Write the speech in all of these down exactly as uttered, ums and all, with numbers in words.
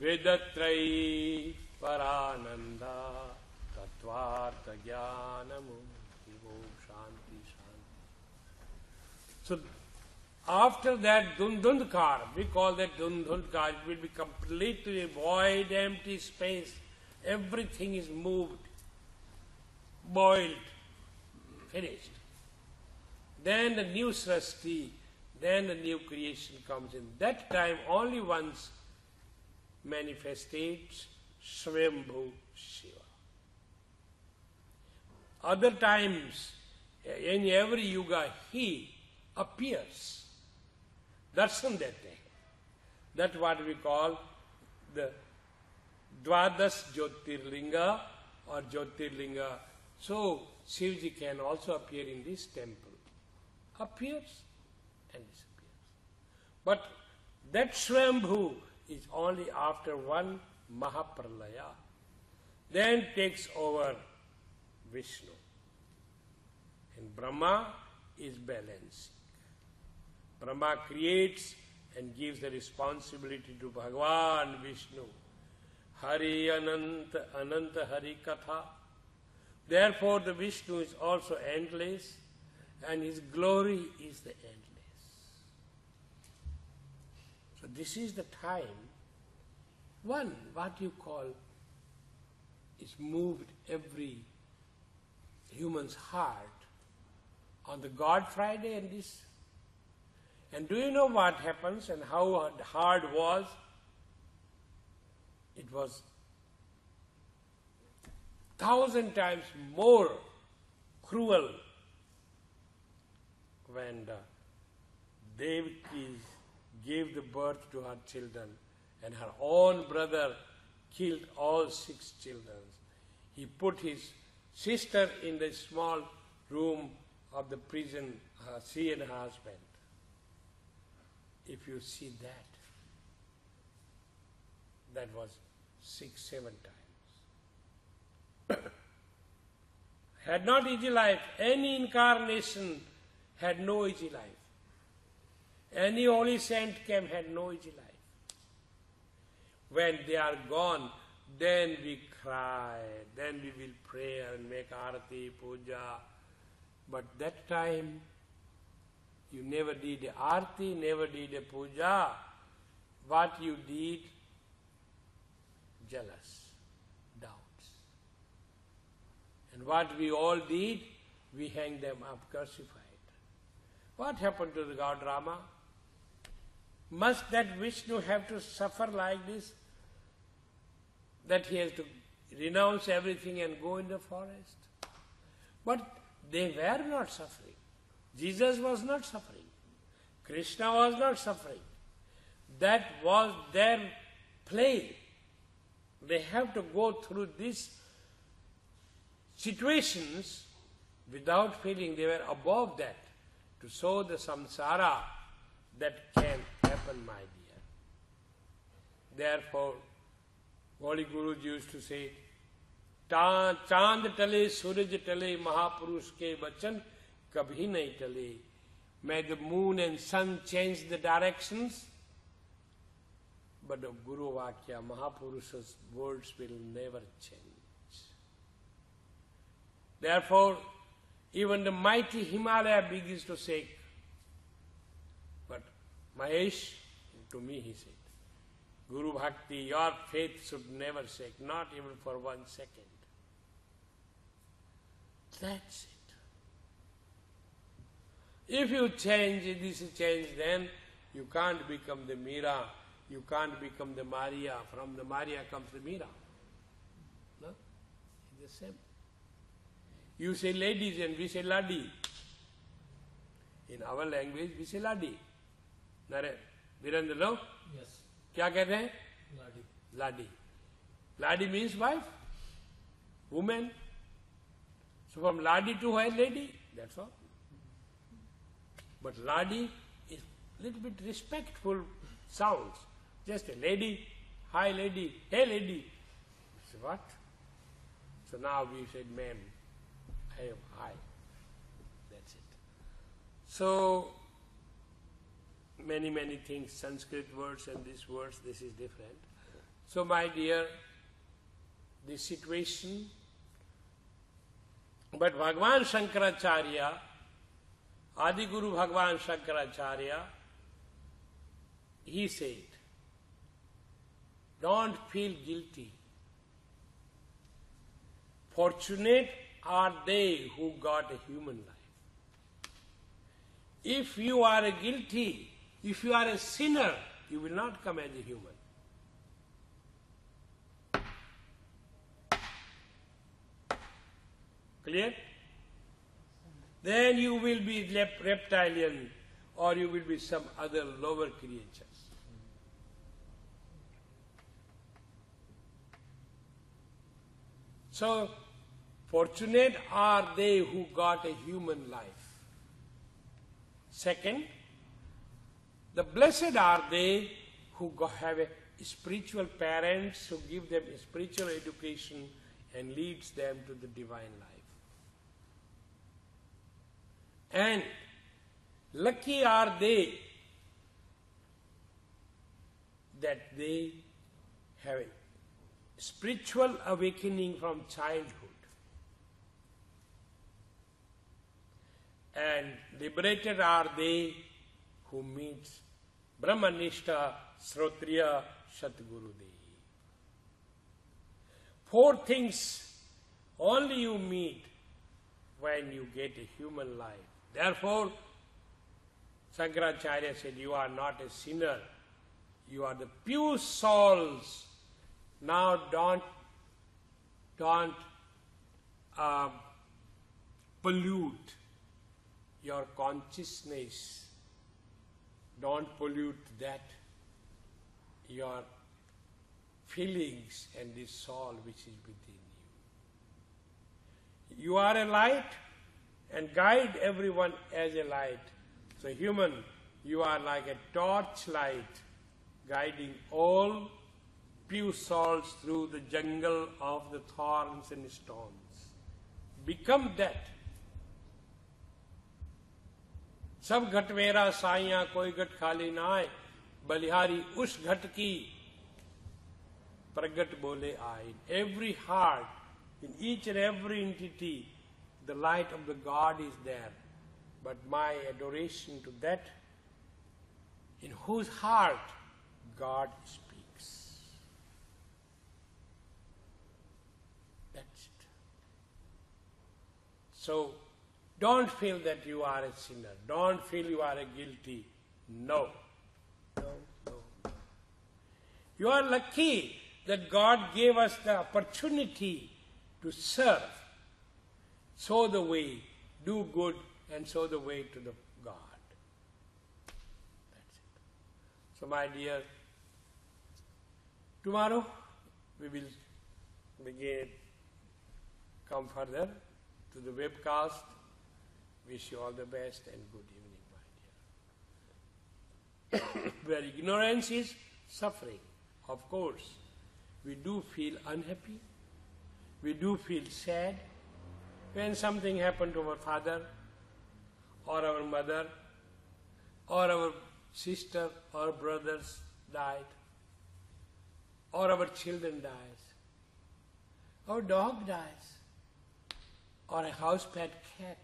Vedatrayi Parananda Tattvartha Jnanamu Shanti Shanti. So after that Dundundkar, we call that Dundundkar, it will be completely void, empty space. Everything is moved, boiled, finished. Then the new Srasti, then the new creation comes in. That time only once manifestates Swayambhu Shiva. Other times, in every yuga, he appears. Darshan that day. That's what we call the Dvadas Jyotirlinga or Jyotirlinga. So, Shivji can also appear in this temple. Appears and disappears. But that Swayambhu is only after one Mahapralaya. Then takes over Vishnu. And Brahma is balancing. Brahma creates and gives the responsibility to Bhagavan Vishnu. Hari Ananta, Ananta Hari Katha. Therefore the Vishnu is also endless and his glory is the endless. So this is the time, one, what you call, is moved every human's heart on the God Friday and this. And do you know what happens and how hard was? It was thousand times more cruel when the Devaki gave the birth to her children and her own brother killed all six children. He put his sister in the small room of the prison, uh, she and her husband. If you see that, that was six, seven times. Had not easy life, any incarnation had no easy life. Any holy saint came had no easy life. When they are gone, then we cry, then we will pray and make arati, puja. But that time, you never did a arti, never did a puja. What you did, jealous, doubts. And what we all did, we hang them up crucified. What happened to the god Rama? Must that Vishnu have to suffer like this? That he has to renounce everything and go in the forest? But they were not suffering. Jesus was not suffering. Krishna was not suffering. That was their play. They have to go through these situations without feeling they were above that, to show the samsara that can happen, my dear. Therefore, Holy Guru used to say, Chand tale, Suraj tale, Mahapurush ke bachan kabhi nahi tale. May the moon and sun change the directions, but the Guru Vakya, Mahapurusha's words will never change. Therefore, even the mighty Himalaya begins to shake. But Mahesh, to me he said, Guru Bhakti, your faith should never shake, not even for one second. That's it. If you change, this change, then you can't become the Meera, you can't become the Maria. From the Maria comes the Meera. No? It's the same. You say ladies and we say ladi. In our language, we say ladi. Nare, Virendra, no? Yes. Kya kehte hain? Ladi. Ladi. Ladi means wife, woman. So from ladi to wife, lady, that's all. But ladi is little bit respectful sounds. Just a lady, hi lady, hey lady. So what? So now we said ma'am, I am hi. That's it. So many, many things, Sanskrit words and these words, this is different. So my dear, the situation, but Bhagavan Shankaracharya, Adi Guru Bhagavan Shankaracharya, he said, don't feel guilty. Fortunate are they who got a human life. If you are a guilty, if you are a sinner, you will not come as a human. Clear? Then you will be reptilian or you will be some other lower creatures. So, fortunate are they who got a human life. Second, the blessed are they who have a spiritual parents who give them a spiritual education and leads them to the divine life. And lucky are they that they have a spiritual awakening from childhood. And liberated are they who meet Brahmanishta Srotriya Satguru Dehi. Four things only you meet when you get a human life. Therefore, Shankaracharya said, you are not a sinner, you are the pure souls. Now don't, don't uh, pollute your consciousness. Don't pollute that, your feelings and the soul which is within you. You are a light and guide everyone as a light. So human, you are like a torchlight guiding all pure souls through the jungle of the thorns and stones. Become that. सब घट मेरा साइया कोई घट खाली ना आए बलिहारी उस घट की प्रगट बोले आए. In every heart, in each and every entity, the light of the God is there. But my adoration to that, in whose heart God speaks. That's it. So, don't feel that you are a sinner. Don't feel you are a guilty. No. No, no, no. You are lucky that God gave us the opportunity to serve. Show the way, do good, and show the way to the God. That's it. So my dear, tomorrow we will begin, come further to the webcast. Wish you all the best and good evening, my dear. Where ignorance is suffering, of course, we do feel unhappy, we do feel sad when something happened to our father or our mother or our sister or brothers died or our children dies, our dog dies or a house pet cat.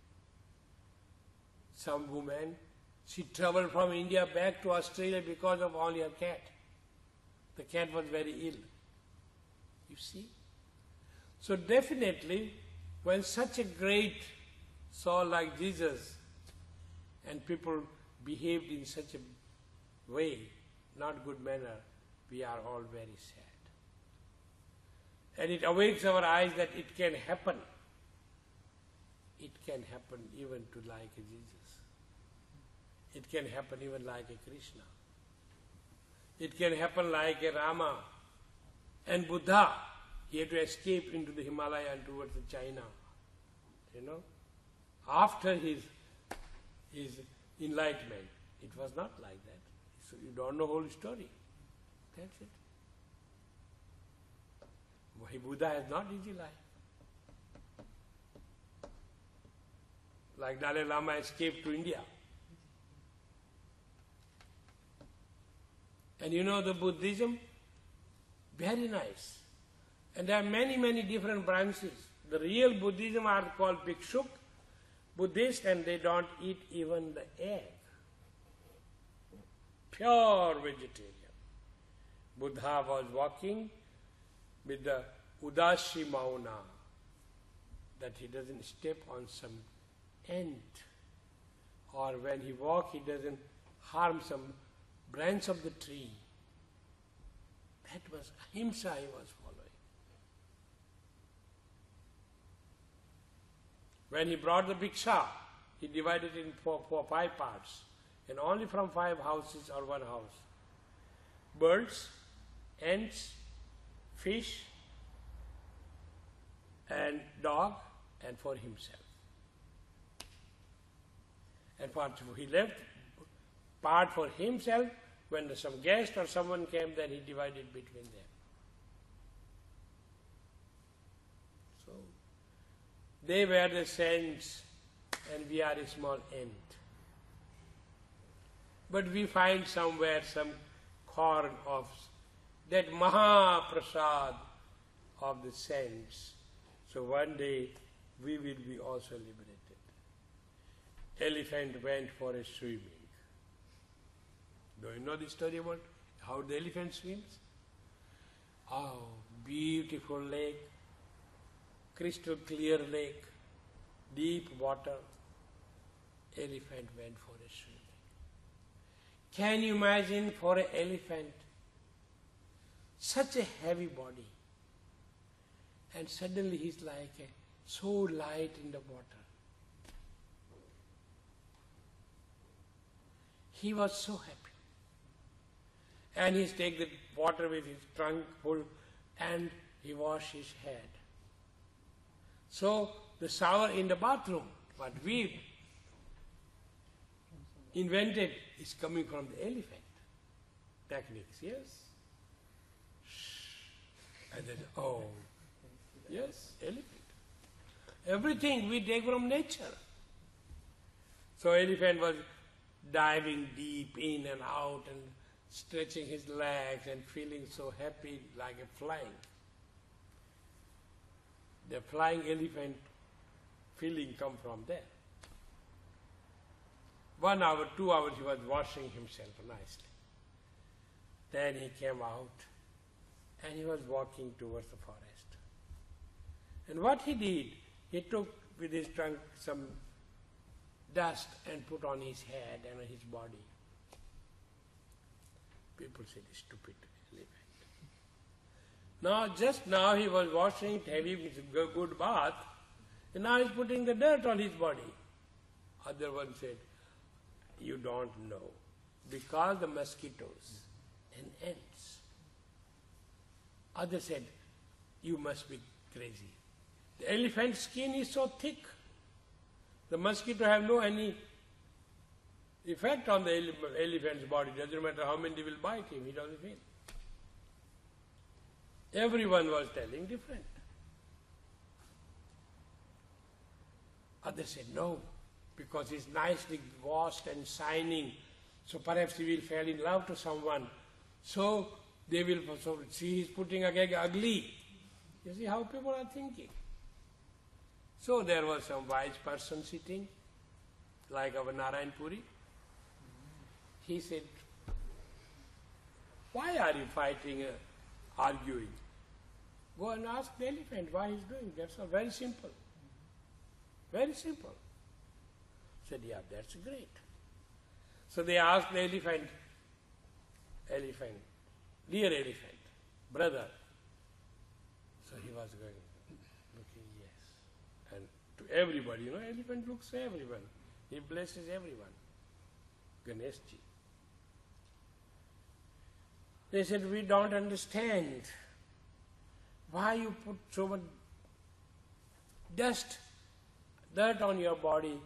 Some woman, she traveled from India back to Australia because of only her cat. The cat was very ill. You see? So definitely, when such a great soul like Jesus and people behaved in such a way, not good manner, we are all very sad. And it awakes our eyes that it can happen. It can happen even to like a Jesus. It can happen even like a Krishna. It can happen like a Rama and Buddha. He had to escape into the Himalaya and towards the China. You know, after his his enlightenment, it was not like that. So you don't know the whole story. That's it. Why Buddha has not easy life. Like Dalai Lama escaped to India. And you know the Buddhism, Very nice. And there are many, many different branches. The real Buddhism are called Bhikshuk Buddhists, and they don't eat even the egg. Pure vegetarian. Buddha was walking with the Udashi Mauna, that he doesn't step on some ant, or when he walks he doesn't harm some branch of the tree. That was ahimsa he was following. When he brought the bhiksha, he divided it in four, four, five parts, and only from five houses or one house. Birds, ants, fish, and dog, and for himself. And for, he left part for himself. When some guest or someone came, then he divided between them. So, they were the saints, and we are a small ant. But we find somewhere some corn of that Mahaprasad of the saints. So one day we will be also liberated. Elephant went for a swimming. Do you know the story about how the elephant swims? Oh, beautiful lake, crystal clear lake, deep water. Elephant went for a swimming. Can you imagine for an elephant, such a heavy body, and suddenly he's like a, so light in the water. He was so happy. And he take the water with his trunk full and he wash his head. So the shower in the bathroom, what we invented, is coming from the elephant techniques, yes? And then, oh, yes, elephant. Everything we take from nature. So elephant was diving deep in and out and stretching his legs and feeling so happy like a flying. The flying elephant feeling come from there. One hour, two hours he was washing himself nicely. Then he came out and he was walking towards the forest. And what he did, he took with his trunk some dust and put on his head and on his body. People say, stupid elephant. Now, just now he was washing, having his good bath, and now he's putting the dirt on his body. Other one said, you don't know, because the mosquitoes and ants. Other said, you must be crazy. The elephant's skin is so thick. The mosquito have no any effect on the ele- elephant's body. Doesn't matter how many will bite him, he doesn't feel. Everyone was telling different. Others said no, because he's nicely washed and shining, so perhaps he will fall in love to someone. So they will so see he's putting again ugly. You see how people are thinking. So there was some wise person sitting, like our Narayan Puri. He said, why are you fighting, uh, arguing? Go and ask the elephant why he's doing. That's all very simple. Very simple. Said, yeah, that's great. So they asked the elephant, elephant, dear elephant, brother. So he was going, looking, yes. And to everybody, you know, elephant looks to everyone. He blesses everyone. Ganeshji. They said, we don't understand why you put so much dust, dirt on your body